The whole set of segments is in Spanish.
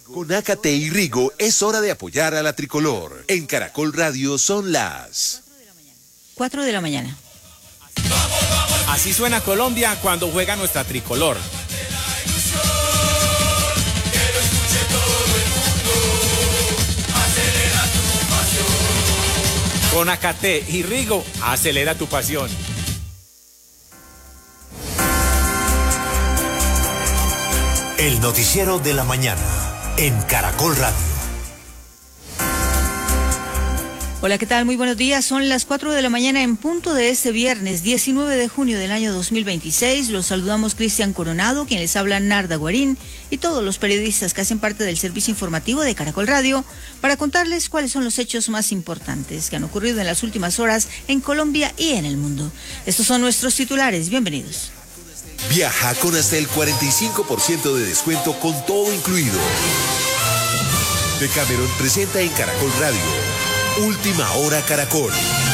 Con Ácate y Rigo es hora de apoyar a la tricolor. En Caracol Radio son las 4 de la mañana. Así suena Colombia cuando juega nuestra tricolor. Con Ácate y Rigo, acelera tu pasión. El noticiero de la mañana en Caracol Radio. Hola, ¿qué tal? Muy buenos días. Son las 4 de la mañana en punto de este viernes 19 de junio del año 2026. Los saludamos Cristian Coronado, quien les habla Narda Guarín, y todos los periodistas que hacen parte del servicio informativo de Caracol Radio para contarles cuáles son los hechos más importantes que han ocurrido en las últimas horas en Colombia y en el mundo. Estos son nuestros titulares. Bienvenidos. Viaja con hasta el 45% de descuento con todo incluido. Decameron presenta en Caracol Radio Última Hora Caracol.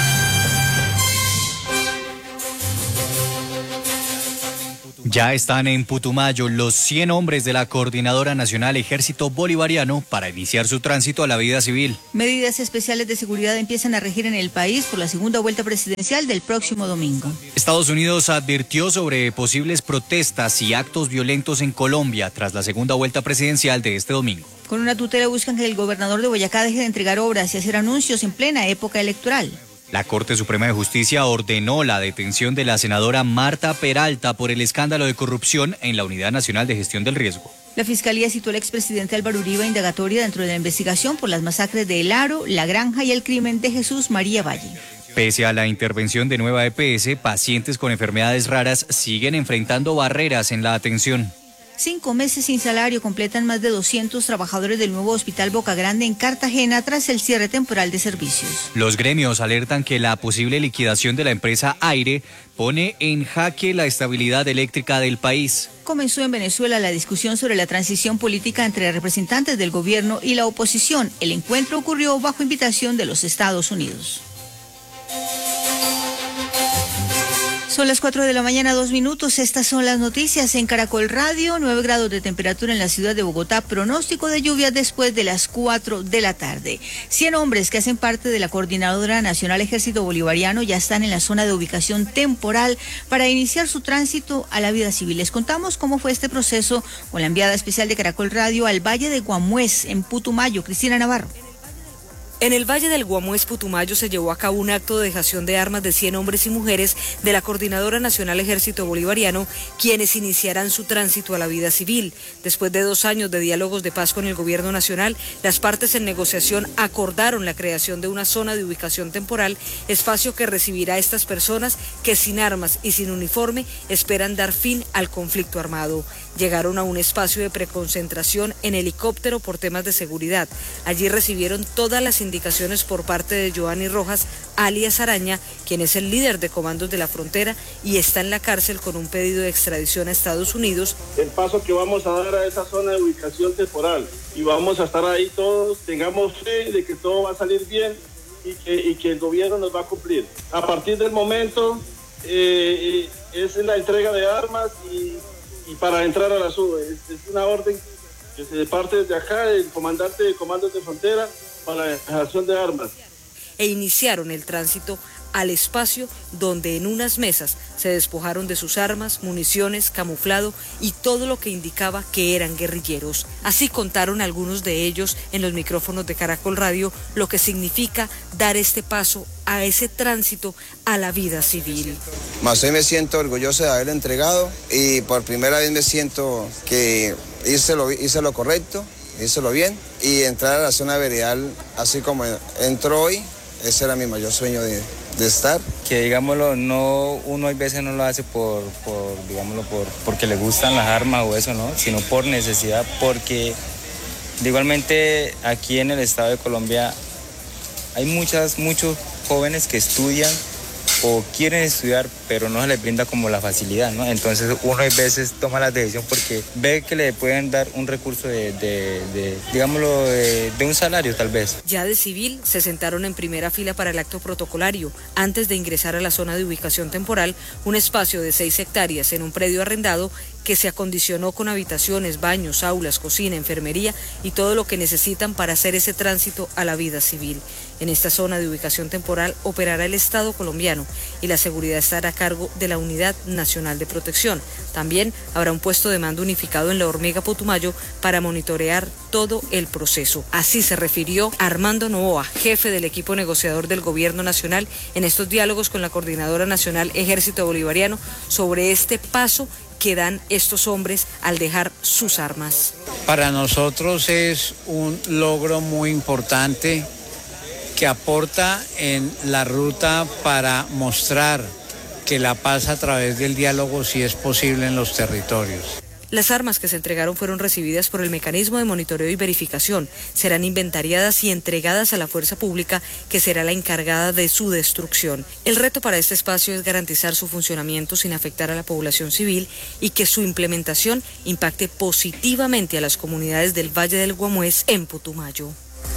Ya están en Putumayo los 100 hombres de la Coordinadora Nacional Ejército Bolivariano para iniciar su tránsito a la vida civil. Medidas especiales de seguridad empiezan a regir en el país por la segunda vuelta presidencial del próximo domingo. Estados Unidos advirtió sobre posibles protestas y actos violentos en Colombia tras la segunda vuelta presidencial de este domingo. Con una tutela buscan que el gobernador de Boyacá deje de entregar obras y hacer anuncios en plena época electoral. La Corte Suprema de Justicia ordenó la detención de la senadora Marta Peralta por el escándalo de corrupción en la Unidad Nacional de Gestión del Riesgo. La Fiscalía citó al expresidente Álvaro Uribe a indagatoria dentro de la investigación por las masacres de El Aro, La Granja y el crimen de Jesús María Valle. Pese a la intervención de nueva EPS, pacientes con enfermedades raras siguen enfrentando barreras en la atención. 5 meses sin salario completan más de 200 trabajadores del nuevo Hospital Boca Grande en Cartagena tras el cierre temporal de servicios. Los gremios alertan que la posible liquidación de la empresa Aire pone en jaque la estabilidad eléctrica del país. Comenzó en Venezuela la discusión sobre la transición política entre representantes del gobierno y la oposición. El encuentro ocurrió bajo invitación de los Estados Unidos. Son las 4 de la mañana, 2 minutos. Estas son las noticias en Caracol Radio. 9 grados de temperatura en la ciudad de Bogotá. Pronóstico de lluvia después de las 4 de la tarde. 100 hombres que hacen parte de la Coordinadora Nacional Ejército Bolivariano ya están en la zona de ubicación temporal para iniciar su tránsito a la vida civil. Les contamos cómo fue este proceso con la enviada especial de Caracol Radio al Valle de Guamués, en Putumayo, Cristina Navarro. En el Valle del Guamués, Putumayo, se llevó a cabo un acto de dejación de armas de 100 hombres y mujeres de la Coordinadora Nacional Ejército Bolivariano, quienes iniciarán su tránsito a la vida civil. Después de 2 años de diálogos de paz con el gobierno nacional, las partes en negociación acordaron la creación de una zona de ubicación temporal, espacio que recibirá a estas personas que sin armas y sin uniforme esperan dar fin al conflicto armado. Llegaron a un espacio de preconcentración en helicóptero por temas de seguridad. Allí recibieron todas las indicaciones por parte de Joanny Rojas, alias Araña, quien es el líder de comandos de la frontera y está en la cárcel con un pedido de extradición a Estados Unidos. El paso que vamos a dar a esa zona de ubicación temporal y vamos a estar ahí todos, tengamos fe de que todo va a salir bien y que el gobierno nos va a cumplir. A partir del momento es la entrega de armas y para entrar a la SUBE. Es una orden que se parte desde acá, el comandante de comandos de frontera, para la dejación de armas. E iniciaron el tránsito al espacio donde en unas mesas se despojaron de sus armas, municiones, camuflado y todo lo que indicaba que eran guerrilleros. Así contaron algunos de ellos en los micrófonos de Caracol Radio lo que significa dar este paso a ese tránsito a la vida civil. Más hoy me siento orgulloso de haberlo entregado y por primera vez me siento que hice lo correcto, hice lo bien y entrar a la zona veredal así como entró hoy, ese era mi mayor sueño de estar. Que digámoslo, uno a veces no lo hace porque le gustan las armas o eso, ¿no? Sino por necesidad, porque igualmente aquí en el estado de Colombia hay muchos jóvenes que estudian o quieren estudiar pero no se les brinda como la facilidad, ¿no? Entonces uno a veces toma la decisión porque ve que le pueden dar un recurso digámoslo, de un salario tal vez. Ya de civil se sentaron en primera fila para el acto protocolario, antes de ingresar a la zona de ubicación temporal, un espacio de 6 hectáreas en un predio arrendado que se acondicionó con habitaciones, baños, aulas, cocina, enfermería y todo lo que necesitan para hacer ese tránsito a la vida civil. En esta zona de ubicación temporal operará el Estado colombiano y la seguridad estará a cargo de la Unidad Nacional de Protección. También habrá un puesto de mando unificado en La Hormiga, Putumayo, para monitorear todo el proceso. Así se refirió Armando Novoa, jefe del equipo negociador del Gobierno Nacional, en estos diálogos con la Coordinadora Nacional Ejército Bolivariano sobre este paso que dan estos hombres al dejar sus armas. Para nosotros es un logro muy importante que aporta en la ruta para mostrar que la paz a través del diálogo sí es posible en los territorios. Las armas que se entregaron fueron recibidas por el mecanismo de monitoreo y verificación. Serán inventariadas y entregadas a la fuerza pública, que será la encargada de su destrucción. El reto para este espacio es garantizar su funcionamiento sin afectar a la población civil y que su implementación impacte positivamente a las comunidades del Valle del Guamués en Putumayo.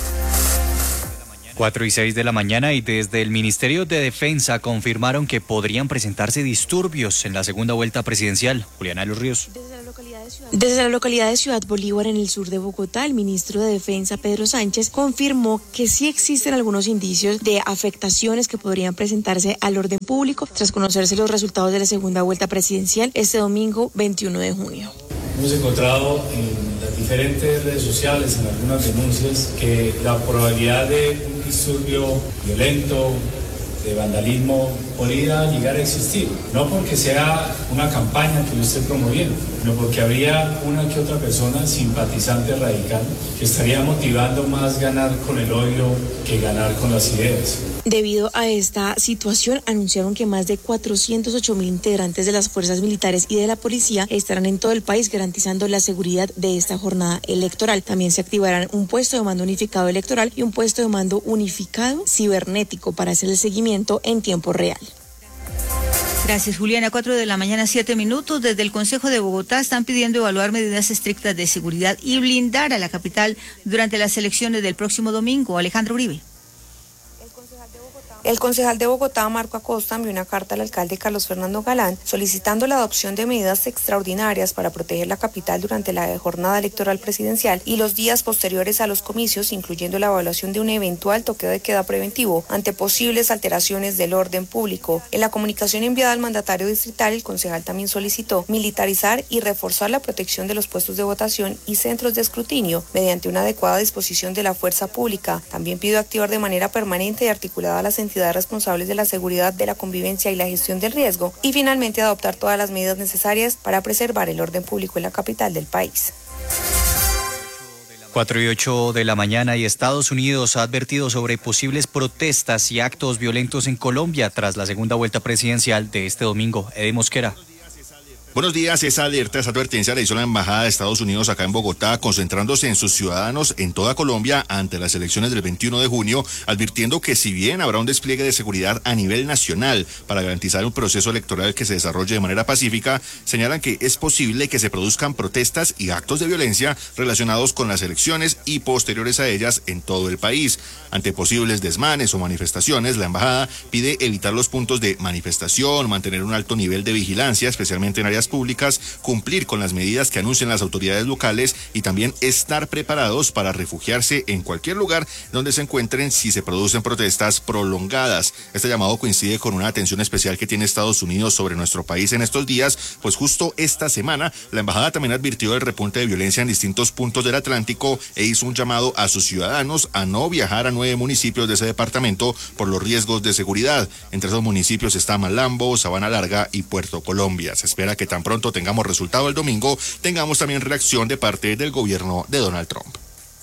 4:06 de la mañana y desde el Ministerio de Defensa confirmaron que podrían presentarse disturbios en la segunda vuelta presidencial. Juliana Los Ríos. Desde la localidad de Ciudad Bolívar, en el sur de Bogotá, el ministro de Defensa, Pedro Sánchez, confirmó que sí existen algunos indicios de afectaciones que podrían presentarse al orden público tras conocerse los resultados de la segunda vuelta presidencial este domingo 21 de junio. Hemos encontrado en las diferentes redes sociales, en algunas denuncias, que la probabilidad de un disturbio violento, de vandalismo, podría llegar a existir. No porque sea una campaña que yo esté promoviendo, sino porque habría una que otra persona simpatizante radical que estaría motivando más ganar con el odio que ganar con las ideas. Debido a esta situación, anunciaron que más de 408.000 integrantes de las fuerzas militares y de la policía estarán en todo el país garantizando la seguridad de esta jornada electoral. También se activarán un puesto de mando unificado electoral y un puesto de mando unificado cibernético para hacer el seguimiento en tiempo real. Gracias, Juliana. 4 de la mañana, 7 minutos. Desde el Consejo de Bogotá están pidiendo evaluar medidas estrictas de seguridad y blindar a la capital durante las elecciones del próximo domingo. Alejandro Uribe. El concejal de Bogotá, Marco Acosta, envió una carta al alcalde Carlos Fernando Galán solicitando la adopción de medidas extraordinarias para proteger la capital durante la jornada electoral presidencial y los días posteriores a los comicios, incluyendo la evaluación de un eventual toque de queda preventivo ante posibles alteraciones del orden público. En la comunicación enviada al mandatario distrital, el concejal también solicitó militarizar y reforzar la protección de los puestos de votación y centros de escrutinio mediante una adecuada disposición de la fuerza pública. También pidió activar de manera permanente y articulada las entidades responsables de la seguridad, de la convivencia y la gestión del riesgo, y finalmente adoptar todas las medidas necesarias para preservar el orden público en la capital del país. 4:08 de la mañana y Estados Unidos ha advertido sobre posibles protestas y actos violentos en Colombia tras la segunda vuelta presidencial de este domingo. Eddie Mosquera. Buenos días. Esa advertencia la hizo la Embajada de Estados Unidos acá en Bogotá, concentrándose en sus ciudadanos en toda Colombia ante las elecciones del 21 de junio, advirtiendo que si bien habrá un despliegue de seguridad a nivel nacional para garantizar un proceso electoral que se desarrolle de manera pacífica, señalan que es posible que se produzcan protestas y actos de violencia relacionados con las elecciones y posteriores a ellas en todo el país. Ante posibles desmanes o manifestaciones, la Embajada pide evitar los puntos de manifestación, mantener un alto nivel de vigilancia, especialmente en áreas públicas, cumplir con las medidas que anuncien las autoridades locales y también estar preparados para refugiarse en cualquier lugar donde se encuentren si se producen protestas prolongadas. Este llamado coincide con una atención especial que tiene Estados Unidos sobre nuestro país en estos días, pues justo esta semana la embajada también advirtió del repunte de violencia en distintos puntos del Atlántico e hizo un llamado a sus ciudadanos a no viajar a 9 municipios de ese departamento por los riesgos de seguridad. Entre esos municipios está Malambo, Sabana Larga y Puerto Colombia. Se espera que tan pronto tengamos resultado el domingo, tengamos también reacción de parte del gobierno de Donald Trump.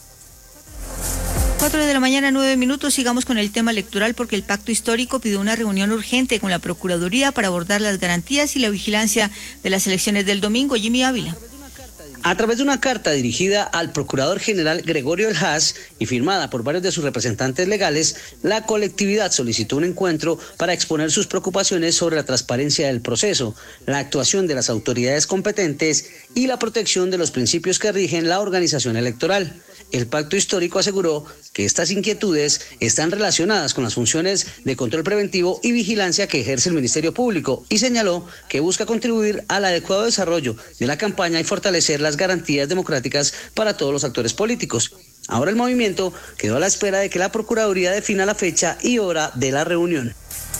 4 de la mañana, 9 minutos. Sigamos con el tema electoral porque el Pacto Histórico pidió una reunión urgente con la Procuraduría para abordar las garantías y la vigilancia de las elecciones del domingo. Jimmy Ávila. A través de una carta dirigida al Procurador General Gregorio El Haas y firmada por varios de sus representantes legales, la colectividad solicitó un encuentro para exponer sus preocupaciones sobre la transparencia del proceso, la actuación de las autoridades competentes y la protección de los principios que rigen la organización electoral. El Pacto Histórico aseguró que estas inquietudes están relacionadas con las funciones de control preventivo y vigilancia que ejerce el Ministerio Público y señaló que busca contribuir al adecuado desarrollo de la campaña y fortalecer las garantías democráticas para todos los actores políticos. Ahora el movimiento quedó a la espera de que la Procuraduría defina la fecha y hora de la reunión.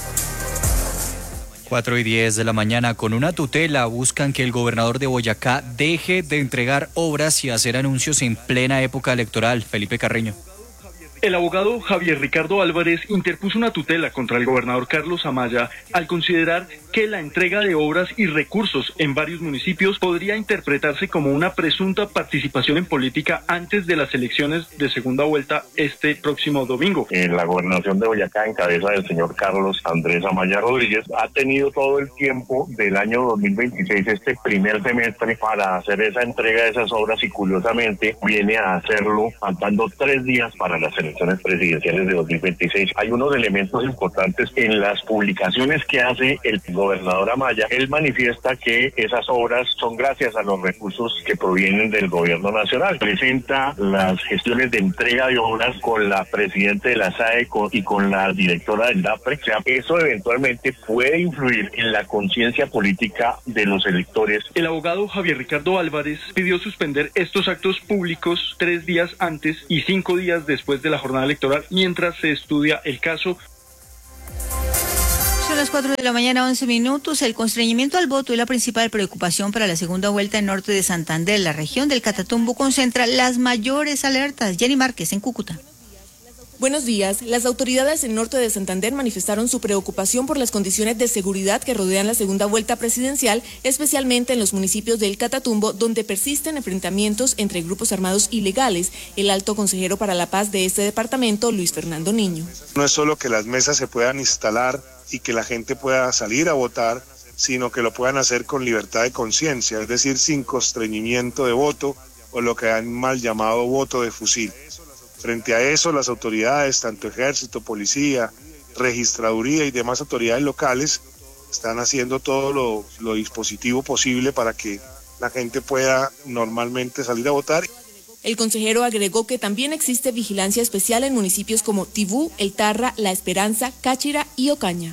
4:10 de la mañana, con una tutela buscan que el gobernador de Boyacá deje de entregar obras y hacer anuncios en plena época electoral. Felipe Carreño. El abogado Javier Ricardo Álvarez interpuso una tutela contra el gobernador Carlos Amaya al considerar que la entrega de obras y recursos en varios municipios podría interpretarse como una presunta participación en política antes de las elecciones de segunda vuelta este próximo domingo. La gobernación de Boyacá, en cabeza del señor Carlos Andrés Amaya Rodríguez, ha tenido todo el tiempo del año 2026, este primer semestre, para hacer esa entrega de esas obras y curiosamente viene a hacerlo faltando 3 días para las elecciones presidenciales de 2026. Hay unos elementos importantes en las publicaciones que hace el gobernador Amaya. Él manifiesta que esas obras son gracias a los recursos que provienen del gobierno nacional. Presenta las gestiones de entrega de obras con la presidenta de la SAE y con la directora del DAPRE. O sea, eso eventualmente puede influir en la conciencia política de los electores. El abogado Javier Ricardo Álvarez pidió suspender estos actos públicos 3 días antes y 5 días después de la jornada electoral mientras se estudia el caso. Son las 4 de la mañana, 11 minutos. El constreñimiento al voto es la principal preocupación para la segunda vuelta en norte de Santander. La región del Catatumbo concentra las mayores alertas. Jenny Márquez, en Cúcuta. Buenos días. Las autoridades en norte de Santander manifestaron su preocupación por las condiciones de seguridad que rodean la segunda vuelta presidencial, especialmente en los municipios del Catatumbo, donde persisten enfrentamientos entre grupos armados ilegales. El alto consejero para la paz de este departamento, Luis Fernando Niño. No es solo que las mesas se puedan instalar y que la gente pueda salir a votar, sino que lo puedan hacer con libertad de conciencia, es decir, sin constreñimiento de voto o lo que han mal llamado voto de fusil. Frente a eso, las autoridades, tanto ejército, policía, registraduría y demás autoridades locales, están haciendo todo lo dispositivo posible para que la gente pueda normalmente salir a votar. El consejero agregó que también existe vigilancia especial en municipios como Tibú, El Tarra, La Esperanza, Cáchira y Ocaña.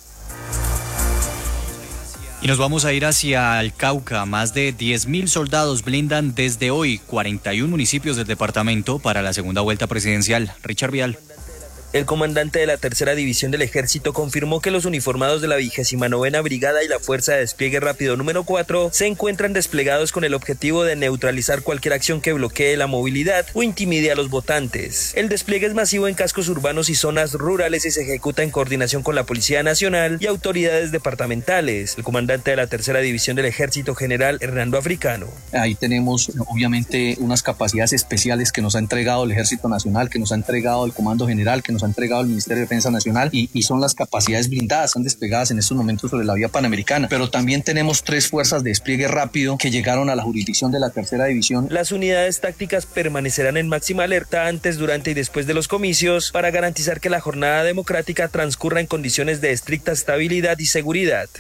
Y nos vamos a ir hacia el Cauca. Más de 10.000 soldados blindan desde hoy 41 municipios del departamento para la segunda vuelta presidencial. Richard Vial. El comandante de la tercera división del ejército confirmó que los uniformados de la 29ª Brigada y la Fuerza de Despliegue Rápido número 4 se encuentran desplegados con el objetivo de neutralizar cualquier acción que bloquee la movilidad o intimide a los votantes. El despliegue es masivo en cascos urbanos y zonas rurales y se ejecuta en coordinación con la Policía Nacional y autoridades departamentales. El comandante de la tercera división del ejército, general Hernando Africano. Ahí tenemos obviamente unas capacidades especiales que nos ha entregado el Ejército Nacional, que nos ha entregado el Comando General, que nos ha entregado el Ministerio de Defensa Nacional y son las capacidades blindadas, están desplegadas en estos momentos sobre la vía panamericana. Pero también tenemos 3 fuerzas de despliegue rápido que llegaron a la jurisdicción de la tercera división. Las unidades tácticas permanecerán en máxima alerta antes, durante y después de los comicios para garantizar que la jornada democrática transcurra en condiciones de estricta estabilidad y seguridad.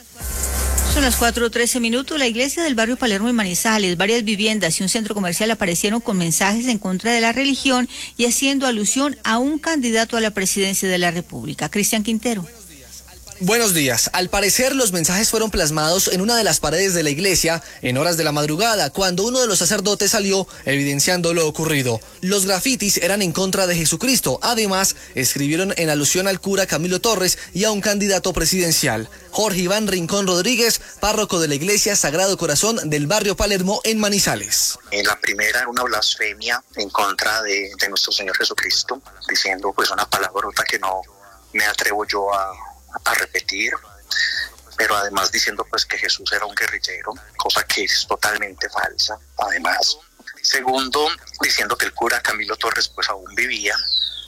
Son las 4:13 minutos. La iglesia del barrio Palermo en Manizales, varias viviendas y un centro comercial aparecieron con mensajes en contra de la religión y haciendo alusión a un candidato a la presidencia de la República. Cristian Quintero. Buenos días. Al parecer, los mensajes fueron plasmados en una de las paredes de la iglesia en horas de la madrugada, cuando uno de los sacerdotes salió evidenciando lo ocurrido. Los grafitis eran en contra de Jesucristo. Además, escribieron en alusión al cura Camilo Torres y a un candidato presidencial. Jorge Iván Rincón Rodríguez, párroco de la iglesia Sagrado Corazón del barrio Palermo en Manizales. La primera era una blasfemia en contra de nuestro Señor Jesucristo, diciendo pues una palabrota que no me atrevo yo a repetir, pero además diciendo pues que Jesús era un guerrillero, cosa que es totalmente falsa. Además, segundo, diciendo que el cura Camilo Torres pues aún vivía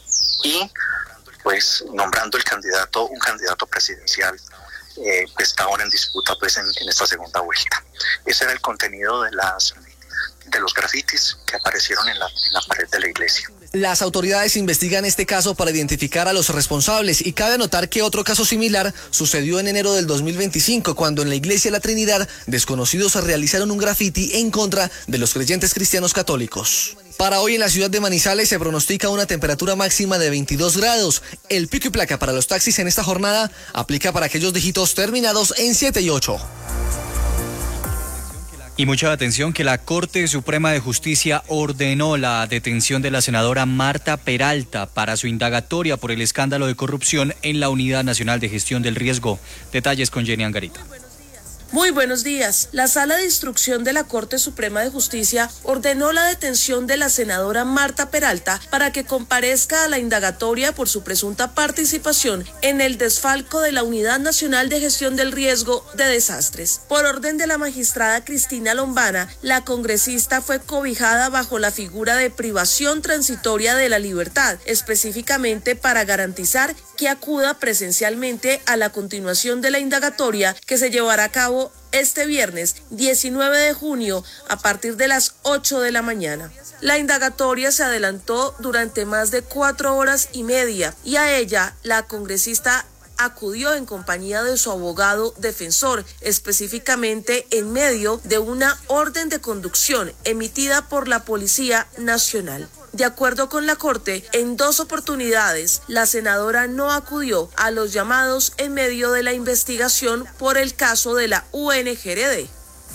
y pues nombrando un candidato presidencial que está ahora en disputa pues en esta segunda vuelta. Ese era el contenido de las de los grafitis que aparecieron en la pared de la iglesia. Las autoridades investigan este caso para identificar a los responsables y cabe anotar que otro caso similar sucedió en enero del 2025 cuando en la iglesia de la Trinidad desconocidos realizaron un grafiti en contra de los creyentes cristianos católicos. Para hoy en la ciudad de Manizales se pronostica una temperatura máxima de 22 grados. El pico y placa para los taxis en esta jornada aplica para aquellos dígitos terminados en 7 y 8. Y mucha atención que la Corte Suprema de Justicia ordenó la detención de la senadora Marta Peralta para su indagatoria por el escándalo de corrupción en la Unidad Nacional de Gestión del Riesgo. Detalles con Jenny Angarita. Muy buenos días. La Sala de Instrucción de la Corte Suprema de Justicia ordenó la detención de la senadora Marta Peralta para que comparezca a la indagatoria por su presunta participación en el desfalco de la Unidad Nacional de Gestión del Riesgo de Desastres. Por orden de la magistrada Cristina Lombana, la congresista fue cobijada bajo la figura de privación transitoria de la libertad, específicamente para garantizar que acuda presencialmente a la continuación de la indagatoria que se llevará a cabo este viernes 19 de junio a partir de las 8 de la mañana. La indagatoria se adelantó durante más de 4 horas y media y a ella la congresista acudió en compañía de su abogado defensor, específicamente en medio de una orden de conducción emitida por la Policía Nacional. De acuerdo con la Corte, en 2 oportunidades, la senadora no acudió a los llamados en medio de la investigación por el caso de la UNGRD.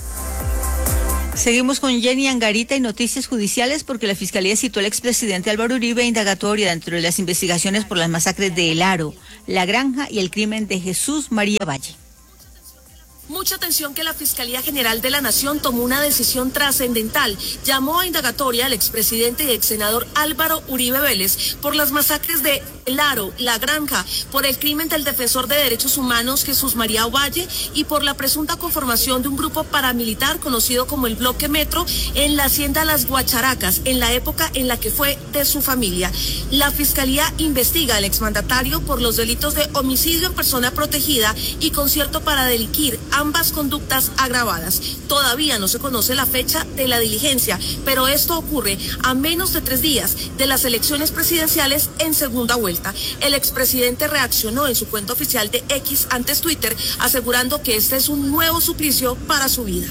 Seguimos con Jenny Angarita y noticias judiciales porque la Fiscalía citó al expresidente Álvaro Uribe indagatoria dentro de las investigaciones por las masacres de El Aro, La Granja y el crimen de Jesús María Valle. Mucha atención que la Fiscalía General de la Nación tomó una decisión trascendental. Llamó a indagatoria al expresidente y exsenador Álvaro Uribe Vélez por las masacres de El Aro, La Granja, por el crimen del defensor de derechos humanos Jesús María Valle y por la presunta conformación de un grupo paramilitar conocido como el Bloque Metro en la hacienda Las Guacharacas, en la época en la que fue de su familia. La Fiscalía investiga al exmandatario por los delitos de homicidio en persona protegida y concierto para delinquir, ambas conductas agravadas. Todavía no se conoce la fecha de la diligencia, pero esto ocurre a menos de 3 días de las elecciones presidenciales en segunda vuelta. El expresidente reaccionó en su cuenta oficial de X antes Twitter, asegurando que este es un nuevo suplicio para su vida.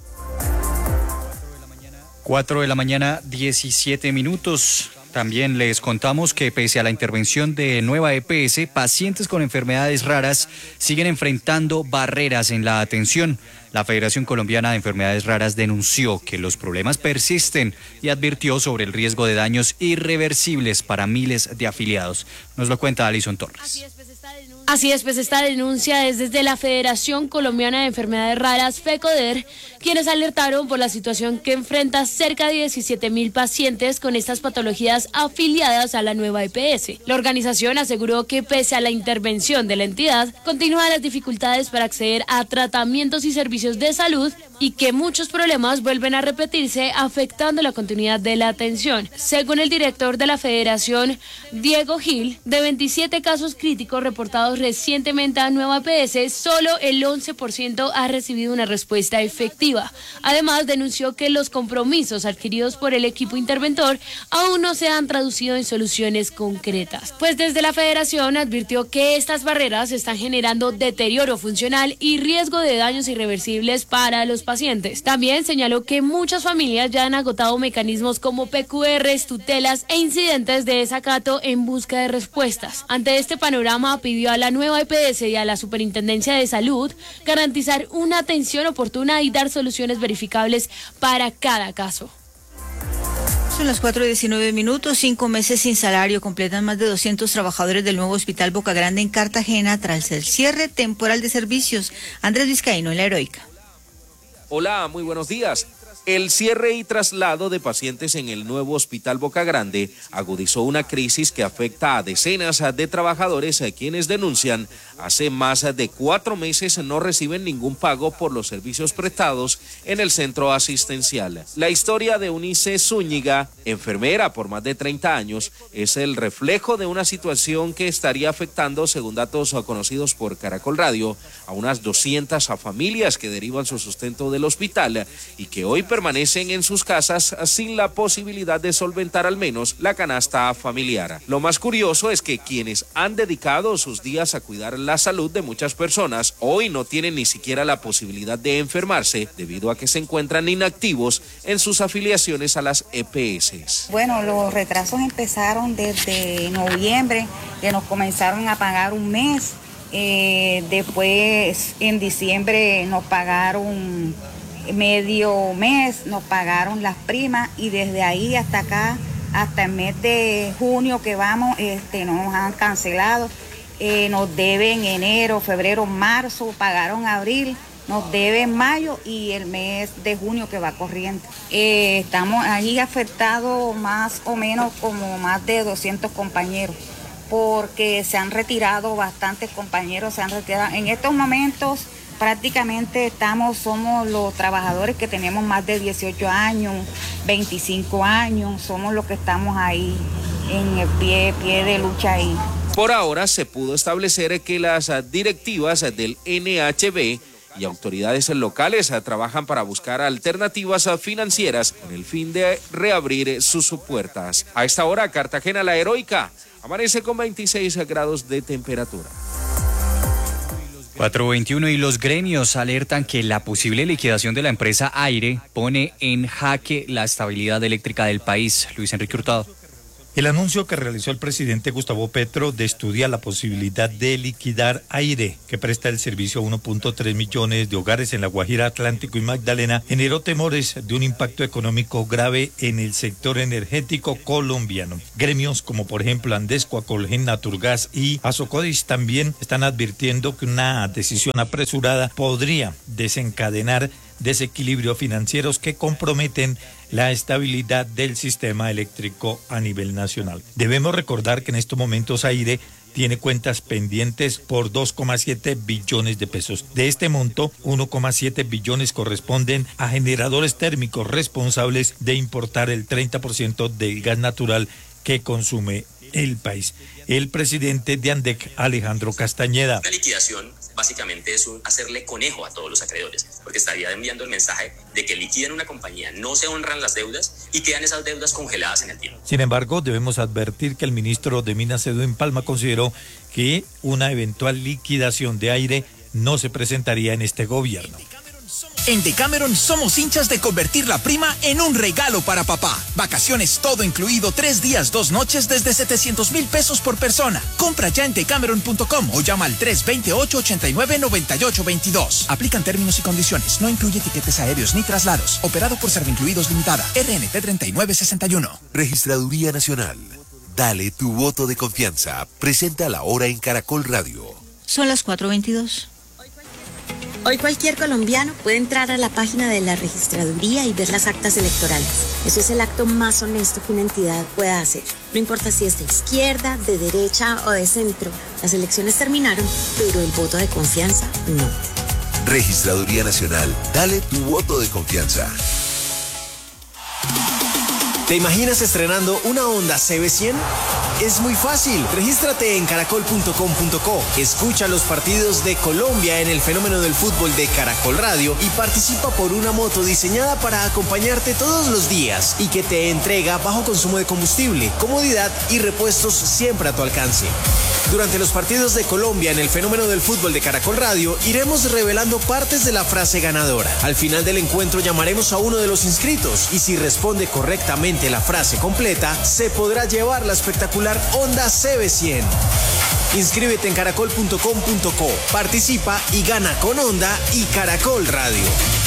4 de la mañana, 17 minutos. También les contamos que pese a la intervención de nueva EPS, pacientes con enfermedades raras siguen enfrentando barreras en la atención. La Federación Colombiana de Enfermedades Raras denunció que los problemas persisten y advirtió sobre el riesgo de daños irreversibles para miles de afiliados. Nos lo cuenta Alison Torres. Así es, pues esta denuncia es desde la Federación Colombiana de Enfermedades Raras, FECODER, quienes alertaron por la situación que enfrenta cerca de 17.000 pacientes con estas patologías afiliadas a la nueva EPS. La organización aseguró que pese a la intervención de la entidad, continúan las dificultades para acceder a tratamientos y servicios de salud y que muchos problemas vuelven a repetirse afectando la continuidad de la atención. Según el director de la Federación, Diego Gil, de 27 casos críticos reportados recientemente a nueva EPS, solo el 11% ha recibido una respuesta efectiva. Además, denunció que los compromisos adquiridos por el equipo interventor aún no se han traducido en soluciones concretas. Pues desde la Federación advirtió que estas barreras están generando deterioro funcional y riesgo de daños irreversibles para los pacientes. También señaló que muchas familias ya han agotado mecanismos como PQRs, tutelas e incidentes de desacato en busca de respuestas. Ante este panorama, pidió a la nueva EPS y a la Superintendencia de Salud garantizar una atención oportuna y dar soluciones verificables para cada caso. Son las 4:19 minutos. 5 meses sin salario completan más de 200 trabajadores del nuevo Hospital Boca Grande en Cartagena tras el cierre temporal de servicios. Andrés Vizcaíno en La Heroica. Hola, muy buenos días. El cierre y traslado de pacientes en el nuevo Hospital Boca Grande agudizó una crisis que afecta a decenas de trabajadores a quienes denuncian hace más de 4 meses no reciben ningún pago por los servicios prestados en el centro asistencial. La historia de Eunice Zúñiga, enfermera por más de 30 años, es el reflejo de una situación que estaría afectando, según datos conocidos por Caracol Radio, a unas 200 familias que derivan su sustento del hospital y que hoy permanecen en sus casas sin la posibilidad de solventar al menos la canasta familiar. Lo más curioso es que quienes han dedicado sus días a cuidar la salud de muchas personas hoy no tienen ni siquiera la posibilidad de enfermarse debido a que se encuentran inactivos en sus afiliaciones a las EPS. Bueno, los retrasos empezaron desde noviembre, que nos comenzaron a pagar un mes. Después en diciembre nos pagaron medio mes, nos pagaron las primas y desde ahí hasta acá, hasta el mes de junio que vamos, nos han cancelado. Nos deben enero, febrero, marzo, pagaron abril, nos deben mayo y el mes de junio que va corriendo. Estamos ahí afectados más o menos como más de 200 compañeros, porque se han retirado bastantes compañeros, se han retirado. En estos momentos prácticamente somos los trabajadores que tenemos más de 18 años, 25 años, somos los que estamos ahí en el pie de lucha ahí. Por ahora se pudo establecer que las directivas del NHB y autoridades locales trabajan para buscar alternativas financieras con el fin de reabrir sus puertas. A esta hora, Cartagena la Heroica amanece con 26 grados de temperatura. 4:21 y los gremios alertan que la posible liquidación de la empresa Aire pone en jaque la estabilidad eléctrica del país. Luis Enrique Hurtado. El anuncio que realizó el presidente Gustavo Petro de estudiar la posibilidad de liquidar Aire, que presta el servicio a 1.3 millones de hogares en La Guajira, Atlántico y Magdalena, generó temores de un impacto económico grave en el sector energético colombiano. Gremios como por ejemplo Andesco, Acolgen, Naturgas y Asocodis también están advirtiendo que una decisión apresurada podría desencadenar desequilibrios financieros que comprometen la estabilidad del sistema eléctrico a nivel nacional. Debemos recordar que en estos momentos Aire tiene cuentas pendientes por 2,7 billones de pesos. De este monto, 1,7 billones corresponden a generadores térmicos responsables de importar el 30% del gas natural que consume el país. El presidente de ANDEC, Alejandro Castañeda. La liquidación básicamente es hacerle conejo a todos los acreedores, porque estaría enviando el mensaje de que liquidan una compañía, no se honran las deudas y quedan esas deudas congeladas en el tiempo. Sin embargo, debemos advertir que el ministro de Minas, Edwin Palma, consideró que una eventual liquidación de Aire no se presentaría en este gobierno. En Decameron somos hinchas de convertir la prima en un regalo para papá. Vacaciones todo incluido, 3 días, 2 noches desde 700,000 pesos por persona. Compra ya en decameron.com o llama al 328-89-9822. Aplican términos y condiciones. No incluye tiquetes aéreos ni traslados. Operado por Servincluidos Limitada. RNT 3961. Registraduría Nacional. Dale tu voto de confianza. Presenta la hora en Caracol Radio. Son las 4:22. Hoy cualquier colombiano puede entrar a la página de la registraduría y ver las actas electorales. Eso es el acto más honesto que una entidad pueda hacer. No importa si es de izquierda, de derecha o de centro. Las elecciones terminaron, pero el voto de confianza no. Registraduría Nacional. Dale tu voto de confianza. ¿Te imaginas estrenando una Honda CB100? Es muy fácil. Regístrate en caracol.com.co. Escucha los partidos de Colombia en el fenómeno del fútbol de Caracol Radio y participa por una moto diseñada para acompañarte todos los días y que te entrega bajo consumo de combustible, comodidad y repuestos siempre a tu alcance. Durante los partidos de Colombia en el fenómeno del fútbol de Caracol Radio, iremos revelando partes de la frase ganadora. Al final del encuentro llamaremos a uno de los inscritos y si responde correctamente la frase completa, se podrá llevar la espectacular Honda CB100. Inscríbete en caracol.com.co, participa y gana con Honda y Caracol Radio.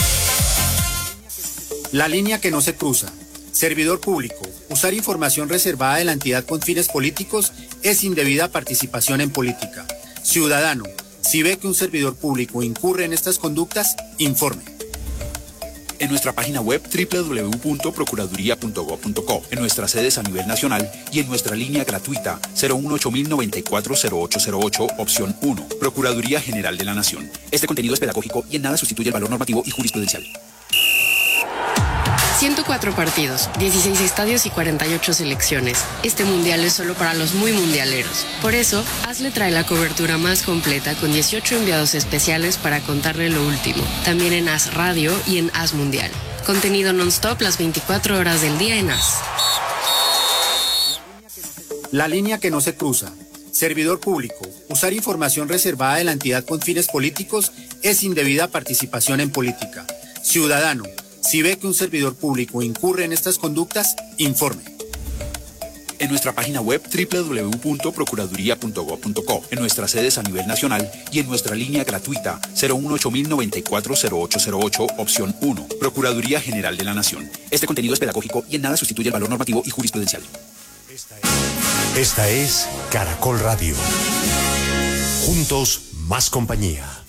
La línea que no se cruza. Servidor público. Usar información reservada de la entidad con fines políticos es indebida participación en política. Ciudadano, si ve que un servidor público incurre en estas conductas, informe. En nuestra página web www.procuraduría.gov.co, en nuestras sedes a nivel nacional y en nuestra línea gratuita 018-094-0808, opción 1, Procuraduría General de la Nación. Este contenido es pedagógico y en nada sustituye el valor normativo y jurisprudencial. 104 partidos, 16 estadios y 48 selecciones. Este mundial es solo para los muy mundialeros. Por eso, AS le trae la cobertura más completa con 18 enviados especiales para contarle lo último. También en AS Radio y en AS Mundial. Contenido non-stop las 24 horas del día en AS. La línea que no se cruza. Servidor público. Usar información reservada de la entidad con fines políticos es indebida participación en política. Ciudadano, si ve que un servidor público incurre en estas conductas, informe. En nuestra página web www.procuraduría.gov.co, en nuestras sedes a nivel nacional y en nuestra línea gratuita 018-094-0808, opción 1. Procuraduría General de la Nación. Este contenido es pedagógico y en nada sustituye el valor normativo y jurisprudencial. Esta es Caracol Radio. Juntos, más compañía.